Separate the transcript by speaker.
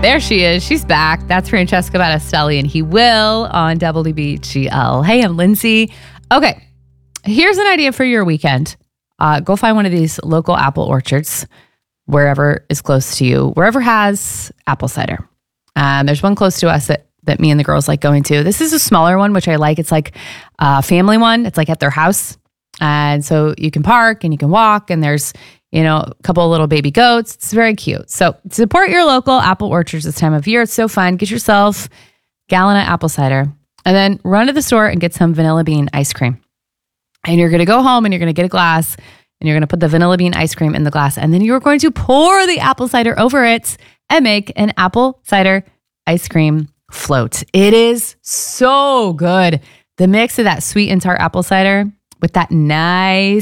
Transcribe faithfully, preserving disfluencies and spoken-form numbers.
Speaker 1: There she is. She's back. That's Francesca Battistelli, and he will on W B G L. Hey, I'm Lindsay. Okay, here's an idea for your weekend. Uh, go find one of these local apple orchards, wherever is close to you, wherever has apple cider. Um, there's one close to us that, that me and the girls like going to. This is a smaller one, which I like. It's like a family one. It's like at their house. And so you can park and you can walk, and there's, you know, a couple of little baby goats. It's very cute. So support your local apple orchards this time of year. It's so fun. Get yourself a gallon of apple cider and then run to the store and get some vanilla bean ice cream. And you're going to go home and you're going to get a glass and you're going to put the vanilla bean ice cream in the glass. And then you're going to pour the apple cider over it and make an apple cider ice cream float. It is so good. The mix of that sweet and tart apple cider with that nice